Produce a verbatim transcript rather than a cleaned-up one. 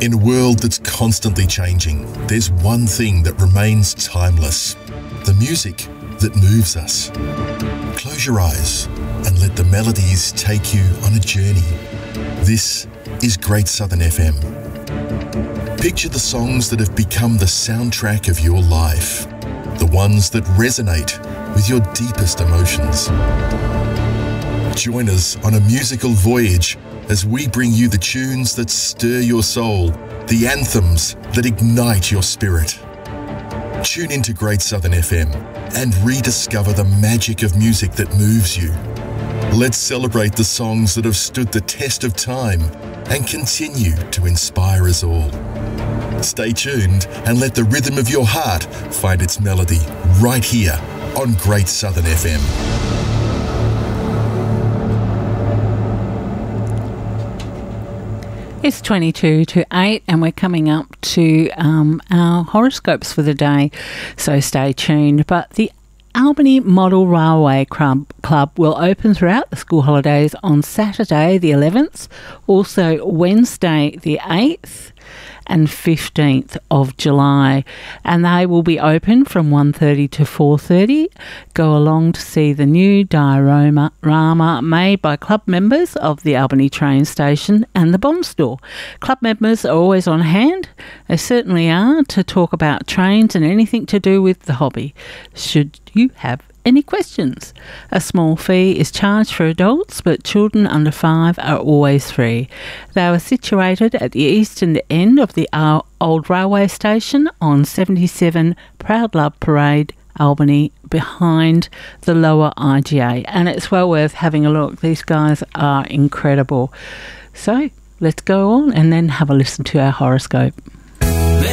In a world that's constantly changing, there's one thing that remains timeless: the music that moves us. Close your eyes and let the melodies take you on a journey. This is Great Southern F M. Picture the songs that have become the soundtrack of your life, the ones that resonate with your deepest emotions. Join us on a musical voyage as we bring you the tunes that stir your soul, the anthems that ignite your spirit. Tune into Great Southern F M and rediscover the magic of music that moves you. Let's celebrate the songs that have stood the test of time and continue to inspire us all. Stay tuned and let the rhythm of your heart find its melody right here on Great Southern F M. It's twenty-two to eight and we're coming up to um, our horoscopes for the day, so stay tuned. But the Albany Model Railway Club, Club will open throughout the school holidays on Saturday the eleventh, also Wednesday the eighth and fifteenth of July, and they will be open from one thirty to four thirty. Go along to see the new diorama rama made by club members of the Albany train station and the Bond store. Club members are always on hand. They certainly are, to talk about trains and anything to do with the hobby, should you have any questions. A small fee is charged for adults, but children under five are always free. They are situated at the eastern end of the old railway station on seventy-seven Proud Love Parade, Albany, behind the lower I G A, and it's well worth having a look. These guys are incredible. So let's go on and then have a listen to our horoscope.